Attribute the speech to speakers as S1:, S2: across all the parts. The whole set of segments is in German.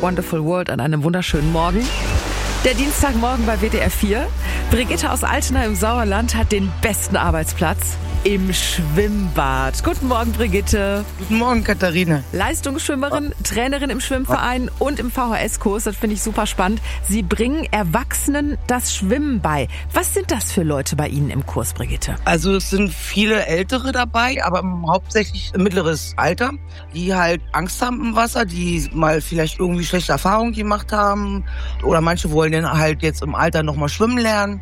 S1: Wonderful World an einem wunderschönen Morgen. Der Dienstagmorgen bei WDR 4. Brigitte aus Altena im Sauerland hat den besten Arbeitsplatz im Schwimmbad. Guten Morgen, Brigitte.
S2: Guten Morgen, Katharina.
S1: Leistungsschwimmerin, Trainerin im Schwimmverein und im VHS-Kurs. Das finde ich super spannend. Sie bringen Erwachsenen das Schwimmen bei. Was sind das für Leute bei Ihnen im Kurs, Brigitte?
S2: Also es sind viele Ältere dabei, aber hauptsächlich mittleres Alter, die halt Angst haben im Wasser, die mal vielleicht irgendwie schlechte Erfahrungen gemacht haben. Oder manche wollen dann halt jetzt im Alter nochmal schwimmen lernen.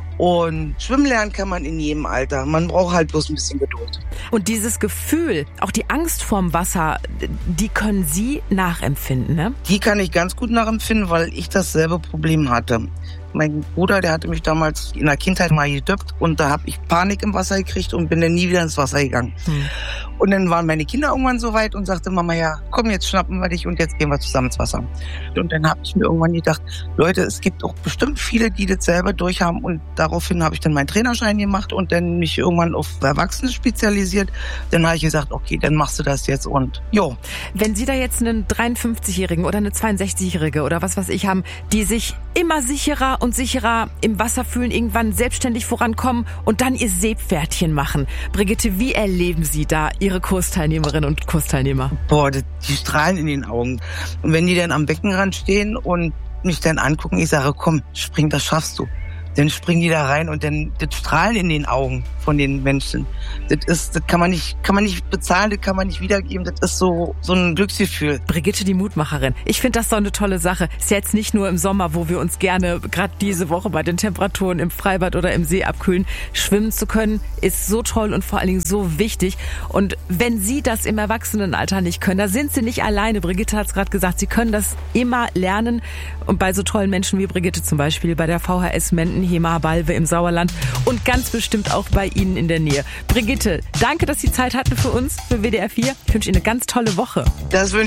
S2: Und schwimmen lernen kann man in jedem Alter. Man braucht halt bloß ein bisschen Geduld.
S1: Und dieses Gefühl, auch die Angst vorm Wasser, die können Sie nachempfinden, ne?
S2: Die kann ich ganz gut nachempfinden, weil ich dasselbe Problem hatte. Mein Bruder, der hatte mich damals in der Kindheit mal gedöpft und da habe ich Panik im Wasser gekriegt und bin dann nie wieder ins Wasser gegangen. Und dann waren meine Kinder irgendwann so weit und sagte Mama, ja, komm, jetzt schnappen wir dich und jetzt gehen wir zusammen ins Wasser. Und dann habe ich mir irgendwann gedacht, Leute, es gibt auch bestimmt viele, die das selber durchhaben und daraufhin habe ich dann meinen Trainerschein gemacht und dann mich irgendwann auf Erwachsene spezialisiert. Dann habe ich gesagt, okay, dann machst du das jetzt und jo.
S1: Wenn Sie da jetzt einen 53-Jährigen oder eine 62-Jährige oder was weiß ich haben, die sich immer sicherer und sicherer im Wasser fühlen, irgendwann selbstständig vorankommen und dann ihr Seepferdchen machen. Brigitte, wie erleben Sie da Ihre Kursteilnehmerinnen und Kursteilnehmer?
S2: Boah, die strahlen in den Augen. Und wenn die dann am Beckenrand stehen und mich dann angucken, ich sage, komm, spring, das schaffst du. Dann springen die da rein und dann das Strahlen in den Augen von den Menschen. Das kann man nicht bezahlen, das kann man nicht wiedergeben. Das ist so ein Glücksgefühl.
S1: Brigitte, die Mutmacherin. Ich finde das so eine tolle Sache. Ist ja jetzt nicht nur im Sommer, wo wir uns gerne, gerade diese Woche bei den Temperaturen im Freibad oder im See abkühlen. Schwimmen zu können ist so toll und vor allen Dingen so wichtig. Und wenn Sie das im Erwachsenenalter nicht können, da sind Sie nicht alleine. Brigitte hat es gerade gesagt, Sie können das immer lernen. Und bei so tollen Menschen wie Brigitte zum Beispiel, bei der VHS Menden, Hema-Balve im Sauerland und ganz bestimmt auch bei Ihnen in der Nähe. Brigitte, danke, dass Sie Zeit hatten für uns, für WDR 4. Ich wünsche Ihnen eine ganz tolle Woche.
S2: Das wünsche